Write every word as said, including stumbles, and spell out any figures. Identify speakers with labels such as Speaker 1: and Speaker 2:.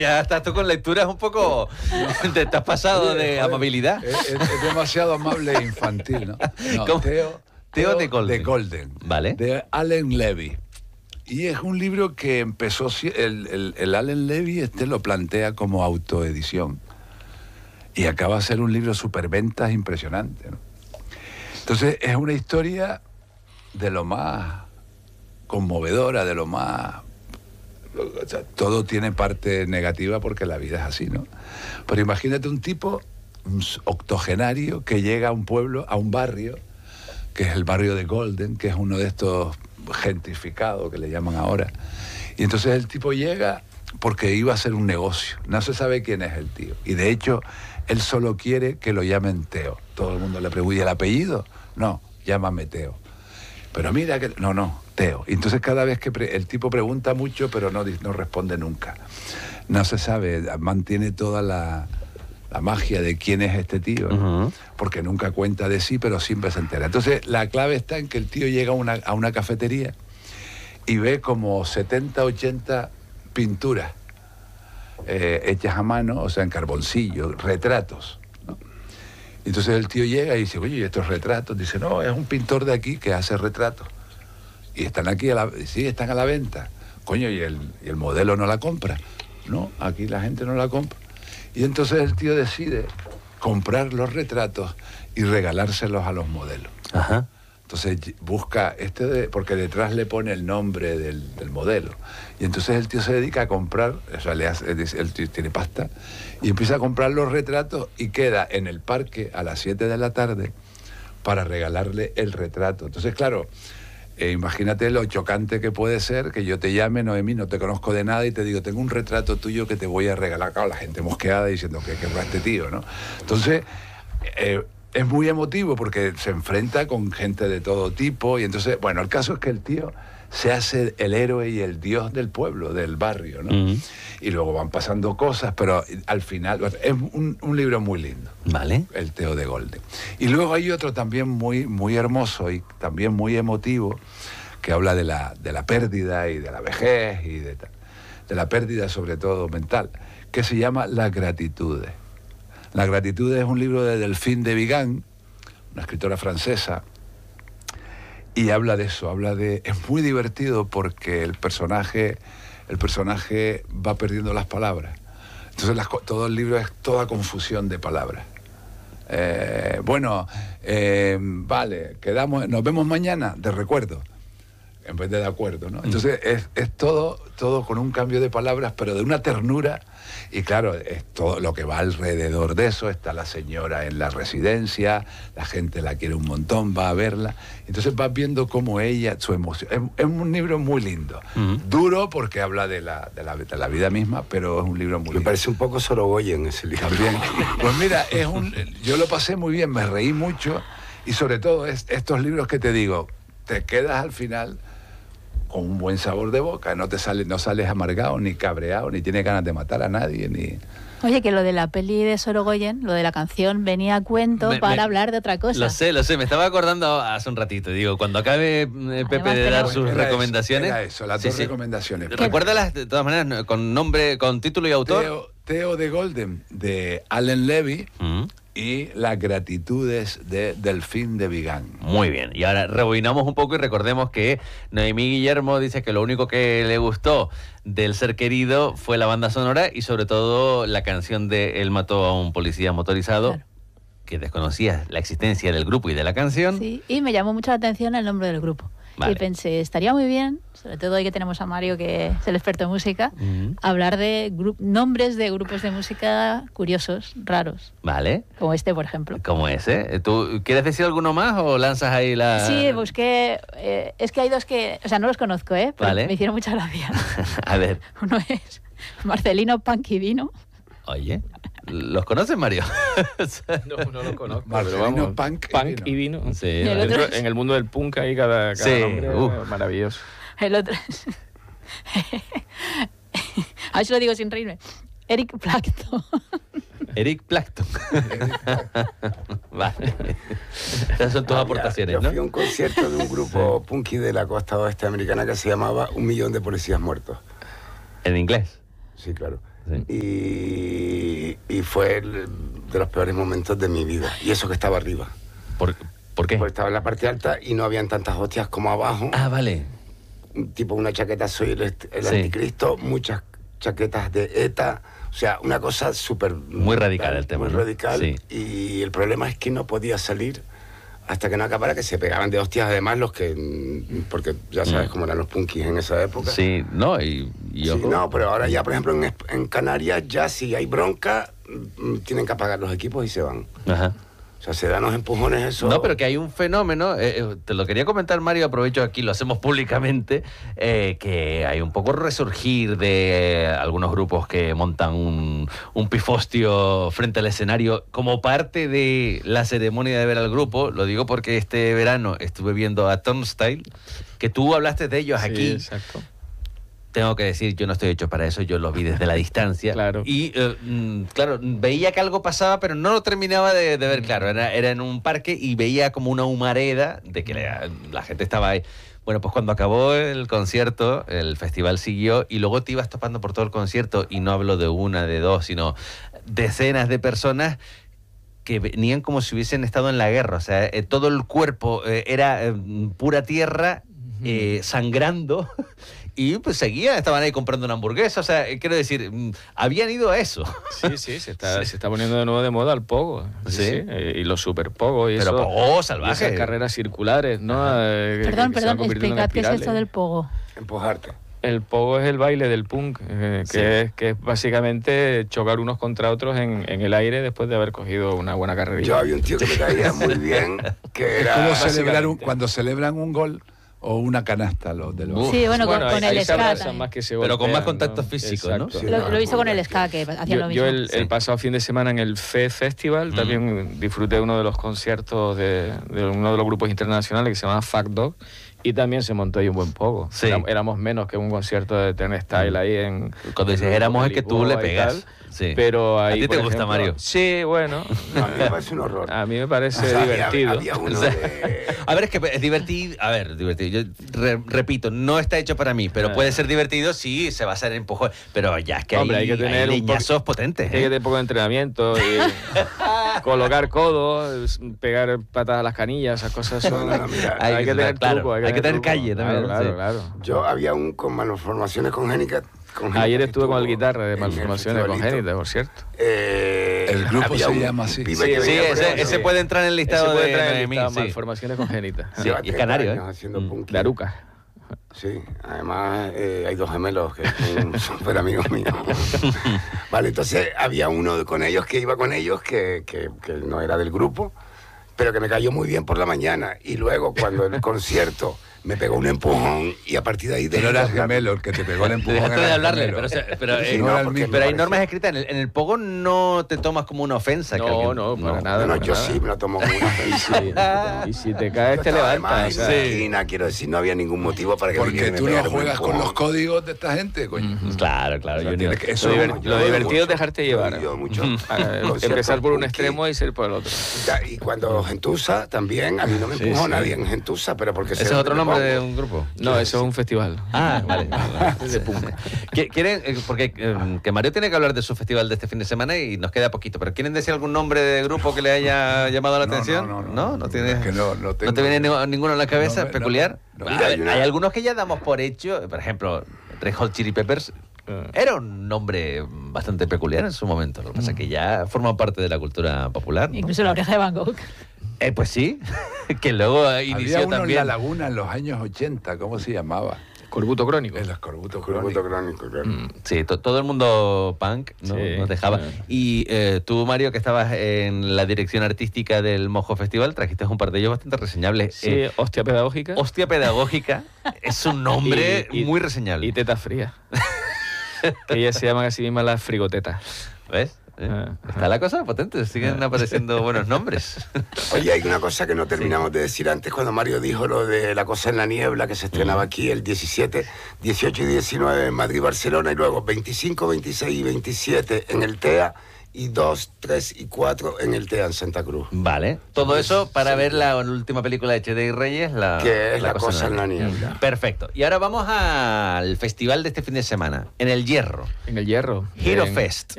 Speaker 1: Ya estás tú con lecturas un poco... Te, te has pasado de amabilidad.
Speaker 2: Es, es, es demasiado amable e infantil, ¿no? No,
Speaker 1: ¿Cómo?
Speaker 2: Teo,
Speaker 1: Teo
Speaker 2: Teo
Speaker 1: de Golden.
Speaker 2: de Golden.
Speaker 1: Vale.
Speaker 2: De Allen Levy. Y es un libro que empezó... El, el, el Allen Levy este lo plantea como autoedición. Y acaba de ser un libro superventas impresionante, ¿no? Entonces es una historia de lo más conmovedora, de lo más... O sea, todo tiene parte negativa porque la vida es así, ¿no? Pero imagínate un tipo un octogenario que llega a un pueblo, a un barrio, que es el barrio de Golden, que es uno de estos gentrificados que le llaman ahora. Y entonces el tipo llega porque iba a hacer un negocio. No se sabe quién es el tío. Y de hecho, él solo quiere que lo llamen Teo. Todo el mundo le pregunta, ¿y el apellido? No, llámame Teo. Pero mira que... No, no, Teo. Y entonces cada vez que pre... el tipo pregunta mucho, pero no, no responde nunca. No se sabe, mantiene toda la, la magia de quién es este tío, ¿no? Uh-huh. Porque nunca cuenta de sí, pero siempre se entera. Entonces la clave está en que el tío llega a una, a una cafetería y ve como setenta, ochenta pinturas eh, hechas a mano, o sea, en carboncillo, retratos, ¿no? Entonces el tío llega y dice, oye, ¿y estos retratos? Dice, no, es un pintor de aquí que hace retratos. Y están aquí, a la, sí, están a la venta. Coño, ¿y el, y el modelo no la compra? No, aquí la gente no la compra. Y entonces el tío decide comprar los retratos y regalárselos a los modelos.
Speaker 1: Ajá.
Speaker 2: Entonces busca este, de, porque detrás le pone el nombre del, del modelo. Y entonces el tío se dedica a comprar, o sea, le hace, el tío tiene pasta, y empieza a comprar los retratos y queda en el parque a las siete de la tarde para regalarle el retrato. Entonces, claro, eh, imagínate lo chocante que puede ser que yo te llame, Noemí, no te conozco de nada, y te digo, tengo un retrato tuyo que te voy a regalar. Claro, la gente mosqueada diciendo que querrá este tío, ¿no? Entonces... Eh, es muy emotivo porque se enfrenta con gente de todo tipo y entonces, bueno, el caso es que el tío se hace el héroe y el dios del pueblo, del barrio, ¿no? Uh-huh. Y luego van pasando cosas, pero al final es un, un libro muy lindo.
Speaker 1: Vale.
Speaker 2: El Teo de Golden. Y luego hay otro también muy, muy hermoso y también muy emotivo que habla de la, de la pérdida y de la vejez y de, de la pérdida sobre todo mental, que se llama Las Gratitudes. La gratitud es un libro de Delphine de Vigan, una escritora francesa, y habla de eso, habla de... Es muy divertido porque el personaje, el personaje va perdiendo las palabras. Entonces las, todo el libro es toda confusión de palabras. Eh, bueno, eh, vale, quedamos, nos vemos mañana, de recuerdo, en vez de de acuerdo, ¿no? Entonces es, es todo, todo con un cambio de palabras, pero de una ternura. Y claro, es todo lo que va alrededor de eso. Está la señora en la residencia, la gente la quiere un montón, va a verla. Entonces vas viendo cómo ella, su emoción... Es, es un libro muy lindo. Uh-huh. Duro porque habla de la, de, la, de la vida misma, pero es un libro muy
Speaker 3: Me
Speaker 2: lindo.
Speaker 3: Me parece un poco Sorogoyen ese libro.
Speaker 2: También. Pues mira, es un, yo lo pasé muy bien, me reí mucho. Y sobre todo es, estos libros que te digo, te quedas al final... con un buen sabor de boca, no te sale, no sales amargado, ni cabreado, ni tienes ganas de matar a nadie, ni...
Speaker 4: Oye, que lo de la peli de Sorogoyen, lo de la canción, venía a cuento me, para me, hablar de otra cosa.
Speaker 1: Lo sé, lo sé, me estaba acordando hace un ratito, digo, cuando acabe eh, Pepe Además, de dar sus
Speaker 2: era
Speaker 1: recomendaciones...
Speaker 2: Eso, era eso, las sí, dos sí. recomendaciones.
Speaker 1: Recuérdalas de todas maneras, con nombre, con título y autor.
Speaker 2: Teo, Teo de Golden, de Allen Levy, uh-huh. y Las Gratitudes de Delphine de Vigan.
Speaker 1: Muy bien, y ahora rebobinamos un poco y recordemos que Noemí Guillermo dice que lo único que le gustó del Ser Querido fue la banda sonora y sobre todo la canción de Él mató a un policía motorizado, claro. que desconocía la existencia del grupo y de la canción.
Speaker 4: Sí, y me llamó mucho la atención el nombre del grupo. Vale. Y pensé, estaría muy bien, sobre todo hoy que tenemos a Mario, que es el experto en música, uh-huh. hablar de gru- nombres de grupos de música curiosos, raros.
Speaker 1: Vale.
Speaker 4: Como este, por ejemplo.
Speaker 1: Como ese. ¿Tú quieres decir alguno más o lanzas ahí la...?
Speaker 4: Sí, busqué... Eh, es que hay dos que... O sea, no los conozco, ¿eh? Pero vale. me hicieron mucha gracia.
Speaker 1: A ver.
Speaker 4: Uno es Marcelino Punk y Vino.
Speaker 1: Oye... ¿Los conoces, Mario?
Speaker 5: No, no los conozco.
Speaker 2: Marcelino Punk,
Speaker 5: Punk y Vino.
Speaker 1: Sí,
Speaker 4: el
Speaker 5: Dentro, en el mundo del punk hay cada, cada
Speaker 1: sí,
Speaker 5: nombre
Speaker 1: uh.
Speaker 5: maravilloso.
Speaker 4: El otro es... A ver si lo digo sin reírme. Eric Clapton.
Speaker 1: Eric Clapton. Vale. Esas son tus ah, aportaciones,
Speaker 3: yo
Speaker 1: ¿no?
Speaker 3: Yo fui a un concierto de un grupo sí. punky de la costa oeste americana que se llamaba Un Millón de Policías Muertos.
Speaker 1: ¿En inglés?
Speaker 3: Sí, claro.
Speaker 1: Sí.
Speaker 3: Y, y fue el, de los peores momentos de mi vida. Y eso que estaba arriba.
Speaker 1: ¿Por, ¿por qué?
Speaker 3: Porque estaba en la parte alta y no habían tantas hostias como abajo.
Speaker 1: Ah, vale.
Speaker 3: Tipo una chaqueta Soy el, el
Speaker 1: Sí.
Speaker 3: Anticristo, muchas chaquetas de ETA. O sea, una cosa súper...
Speaker 1: Muy radical el tema,
Speaker 3: Muy
Speaker 1: ¿no?
Speaker 3: radical.
Speaker 1: Sí.
Speaker 3: Y el problema es que no podía salir hasta que no acabara, que se pegaban de hostias además los que... Porque ya sabes
Speaker 1: Mm.
Speaker 3: cómo eran los punkis en esa época.
Speaker 1: Sí, no, y, y
Speaker 3: Sí,
Speaker 1: ojo.
Speaker 3: no, pero ahora ya, por ejemplo, en, en Canarias ya si hay bronca, mm, tienen que apagar los equipos y se van.
Speaker 1: Ajá.
Speaker 3: O sea, se dan los empujones eso.
Speaker 1: No, pero que hay un fenómeno, eh, eh, te lo quería comentar, Mario, aprovecho aquí, lo hacemos públicamente, eh, que hay un poco resurgir de eh, algunos grupos que montan un, un pifostio frente al escenario como parte de la ceremonia de ver al grupo. Lo digo porque este verano estuve viendo a Turnstile, que tú hablaste de ellos
Speaker 5: Sí,
Speaker 1: aquí.
Speaker 5: exacto.
Speaker 1: Tengo que decir, yo no estoy hecho para eso, yo lo vi desde la distancia.
Speaker 5: Claro.
Speaker 1: Y, eh, mm, claro, veía que algo pasaba, pero no lo terminaba de, de ver claro. Era, era en un parque y veía como una humareda de que la, la gente estaba ahí. Bueno, pues cuando acabó el concierto, el festival siguió y luego te ibas topando por todo el concierto, y no hablo de una, de dos, sino decenas de personas que venían como si hubiesen estado en la guerra. O sea, eh, todo el cuerpo eh, era eh, pura tierra, eh, sangrando. Y pues seguían, estaban ahí comprando una hamburguesa. O sea, eh, quiero decir, mm, habían ido a eso.
Speaker 5: Sí, sí, se está, se está poniendo de nuevo de moda el pogo. Sí,
Speaker 1: Sí.
Speaker 5: sí, eh, y los super pogos y
Speaker 1: Pero
Speaker 5: eso.
Speaker 1: pogo
Speaker 5: y
Speaker 1: salvaje.
Speaker 5: esas carreras circulares, ¿no? Eh, que-
Speaker 4: Perdón,
Speaker 5: que se van
Speaker 4: perdón,
Speaker 5: convirtiendo en
Speaker 4: explicad qué es
Speaker 5: espirales.
Speaker 4: esto del pogo.
Speaker 3: Empujarte.
Speaker 5: El pogo es el baile del punk, eh, que,
Speaker 1: Sí.
Speaker 5: es, que es básicamente chocar unos contra otros en, en el aire después de haber cogido una buena carrerilla.
Speaker 3: Yo había un tío que me caía muy bien, que era...
Speaker 2: ¿Cómo celebrar un-
Speaker 5: básicamente.
Speaker 2: cuando celebran un gol o una canasta los de los...
Speaker 1: Uf.
Speaker 4: Sí, bueno, con,
Speaker 5: ahí-
Speaker 4: con
Speaker 5: ahí
Speaker 4: el
Speaker 5: se
Speaker 4: ska
Speaker 5: abrazan
Speaker 4: también.
Speaker 5: más que se
Speaker 1: Pero con más
Speaker 5: golpean,
Speaker 1: contacto
Speaker 5: ¿no?
Speaker 1: físico, ¿no?
Speaker 5: Exacto.
Speaker 3: Sí.
Speaker 4: Lo, lo he visto con el ska, que hacían lo
Speaker 5: Yo,
Speaker 4: mismo.
Speaker 5: yo el,
Speaker 1: Sí.
Speaker 5: el pasado fin de semana en el F E Festival
Speaker 1: Mm.
Speaker 5: también disfruté de uno de los conciertos de, de uno de los grupos internacionales que se llama Fuck Dog, y también se montó ahí un buen poco.
Speaker 1: Sí.
Speaker 5: Éram- éramos menos que un concierto de Ten Style ahí en...
Speaker 1: Cuando dices
Speaker 5: en
Speaker 1: éramos es que tú le
Speaker 5: Lisboa y
Speaker 1: pegas.
Speaker 5: tal.
Speaker 1: Sí.
Speaker 5: Pero ahí,
Speaker 1: ¿A ti te
Speaker 5: por
Speaker 1: gusta,
Speaker 5: ejemplo-
Speaker 1: Mario?
Speaker 5: Sí, bueno.
Speaker 3: No, a mí me parece un horror.
Speaker 5: A mí me parece
Speaker 3: O sea, había-
Speaker 5: divertido.
Speaker 3: Había, uno de...
Speaker 1: A ver, es que es divertido. A ver, divertido. Yo re- repito, no está hecho para mí, pero
Speaker 5: Ah.
Speaker 1: puede ser divertido si se va a hacer empujón. Pero ya es que
Speaker 5: Hombre,
Speaker 1: hay,
Speaker 5: hay que tener
Speaker 1: hay
Speaker 5: un poco-
Speaker 1: leñazos potentes.
Speaker 5: Hay que
Speaker 1: ¿eh?
Speaker 5: tener poco de entrenamiento y colocar codos, pegar patadas a las canillas, esas cosas son...
Speaker 3: No, no, mira,
Speaker 5: hay,
Speaker 1: hay
Speaker 5: que
Speaker 1: que
Speaker 5: tener
Speaker 1: claro,
Speaker 5: truco,
Speaker 1: hay que tener
Speaker 5: truco.
Speaker 1: calle también,
Speaker 5: Claro,
Speaker 1: ¿no?
Speaker 5: claro,
Speaker 1: Sí.
Speaker 5: claro.
Speaker 3: Yo había un con malformaciones congénitas. congénitas
Speaker 5: Ayer
Speaker 3: que
Speaker 5: estuve con el
Speaker 3: estuvo
Speaker 5: guitarra de
Speaker 3: en el
Speaker 5: malformaciones
Speaker 3: festivalito.
Speaker 5: congénitas, por cierto.
Speaker 3: Eh,
Speaker 2: El grupo
Speaker 3: había
Speaker 2: se
Speaker 3: un
Speaker 2: llama así.
Speaker 3: pibe
Speaker 5: Sí,
Speaker 3: que
Speaker 5: sí,
Speaker 1: Sí,
Speaker 3: venía por
Speaker 1: ese,
Speaker 3: ahí,
Speaker 1: ese puede entrar en el listado
Speaker 5: Ese puede
Speaker 1: de
Speaker 5: entrar en el
Speaker 1: Noemí,
Speaker 5: listado de
Speaker 1: sí.
Speaker 5: malformaciones congénitas.
Speaker 1: Sí,
Speaker 3: lleva
Speaker 1: y es
Speaker 3: treinta
Speaker 1: canario,
Speaker 3: años
Speaker 1: ¿eh?
Speaker 3: haciendo
Speaker 1: Mm.
Speaker 3: punk.
Speaker 5: De Aruca.
Speaker 3: Sí, además eh, hay dos gemelos que son súper amigos míos. Vale, entonces había uno con ellos que iba con ellos que, que, que no era del grupo, pero que me cayó muy bien por la mañana. Y luego cuando el concierto me pegó un empujón y a partir de ahí...
Speaker 2: Pero
Speaker 3: dejé de
Speaker 2: era el
Speaker 3: hablar.
Speaker 2: gemelo el que te pegó el empujón.
Speaker 1: Dejaste
Speaker 2: era
Speaker 1: de
Speaker 2: el
Speaker 1: hablarle,
Speaker 2: gemelo.
Speaker 1: pero, o sea, pero,
Speaker 3: Sí,
Speaker 1: eh,
Speaker 3: no,
Speaker 2: no era el
Speaker 3: porque
Speaker 2: mismo.
Speaker 1: pero hay
Speaker 3: parece-
Speaker 1: normas escritas. En el, en el Pogo no te tomas como una ofensa. que
Speaker 5: No,
Speaker 1: alguien-
Speaker 5: no, para nada.
Speaker 3: No, no,
Speaker 5: para
Speaker 3: yo
Speaker 5: nada.
Speaker 3: sí me lo tomo como una ofensa.
Speaker 5: Sí. Y si te caes,
Speaker 3: Yo
Speaker 5: te
Speaker 3: estaba
Speaker 5: levantas.
Speaker 3: además
Speaker 5: o
Speaker 3: en
Speaker 5: sea,
Speaker 3: la esquina, quiero decir, no había ningún motivo para que me
Speaker 2: Porque
Speaker 3: quieran
Speaker 2: tú no
Speaker 3: pegar un
Speaker 2: juegas con
Speaker 3: empujón.
Speaker 2: los códigos de esta gente, coño.
Speaker 1: Claro, claro.
Speaker 2: O sea,
Speaker 1: Junior.
Speaker 2: tienes que- eso
Speaker 5: Lo,
Speaker 2: es
Speaker 5: diver-
Speaker 2: como-
Speaker 3: Yo
Speaker 5: lo
Speaker 3: doy
Speaker 5: divertido
Speaker 3: mucho,
Speaker 5: es dejarte
Speaker 3: yo
Speaker 5: llevar.
Speaker 3: doy mucho.
Speaker 5: Ah,
Speaker 3: Conciertos
Speaker 5: empezar por un
Speaker 3: punky.
Speaker 5: extremo y ir por el otro.
Speaker 3: Ya, y cuando Gentuza también, a mí no me
Speaker 5: Sí,
Speaker 3: empujó
Speaker 5: sí.
Speaker 3: nadie en Gentuza, pero porque
Speaker 1: ¿Ese
Speaker 3: sé
Speaker 1: es otro
Speaker 3: dónde me
Speaker 1: nombre de
Speaker 3: pongo.
Speaker 1: un grupo?
Speaker 5: No, eso es un festival.
Speaker 1: Ah, vale.
Speaker 5: Es de punk.
Speaker 1: Qui- ¿Quieren, eh, porque eh, que Mario tiene que hablar de su festival de este fin de semana y nos queda poquito, pero ¿quieren decir algún nombre de grupo que le haya llamado la
Speaker 2: No,
Speaker 1: atención?
Speaker 2: no, no, no.
Speaker 1: ¿No? ¿No, tiene,
Speaker 2: Es que no- no tengo-
Speaker 1: te viene ni- ninguno a la cabeza
Speaker 2: No me- no
Speaker 1: peculiar?
Speaker 2: me- no.
Speaker 1: A
Speaker 3: Mira,
Speaker 1: ver,
Speaker 3: hay una-
Speaker 1: hay algunos que ya damos por hecho, por ejemplo, Red Hot Chili Peppers
Speaker 5: Ah.
Speaker 1: era un nombre bastante peculiar en su momento, lo que pasa es que ya forma parte de la cultura popular, ¿no?
Speaker 4: Incluso la oreja de Van Gogh.
Speaker 1: Eh, pues sí, que luego inició
Speaker 2: Había uno
Speaker 1: también.
Speaker 2: en La Laguna en los años ochenta, ¿cómo se llamaba?
Speaker 5: Corbuto crónico.
Speaker 2: El escorbuto
Speaker 3: Corbuto
Speaker 2: crónico.
Speaker 3: crónico, claro.
Speaker 1: Mm, Sí, to- todo el mundo punk, ¿no?
Speaker 5: Sí,
Speaker 1: Nos dejaba.
Speaker 5: sí.
Speaker 1: Y eh, tú, Mario, que estabas en la dirección artística del Mojo Festival, trajiste un par de ellos bastante reseñables.
Speaker 5: Sí,
Speaker 1: Eh,
Speaker 5: hostia pedagógica.
Speaker 1: Hostia Pedagógica es un nombre
Speaker 5: Y- y-
Speaker 1: muy reseñable.
Speaker 5: Y teta fría. Que ellas se llaman a sí mismas las frigotetas.
Speaker 1: ¿Ves? ¿Eh?
Speaker 5: Ah,
Speaker 1: Está la cosa potente, siguen apareciendo buenos nombres.
Speaker 3: Oye, hay una cosa que no terminamos de decir antes cuando Mario dijo lo de La cosa en la niebla, que se estrenaba aquí el diecisiete, dieciocho y diecinueve en Madrid y Barcelona, y luego veinticinco, veintiséis y veintisiete en el T E A, y dos, tres y cuatro en el T E A en Santa Cruz.
Speaker 1: Vale. Todo eso para ver la última película de Chede y Reyes, la,
Speaker 3: que es La, la cosa en la niebla.
Speaker 1: Perfecto. Y ahora vamos al festival de este fin de semana, en El Hierro.
Speaker 5: En El Hierro.
Speaker 1: Hero
Speaker 5: en,
Speaker 1: Fest.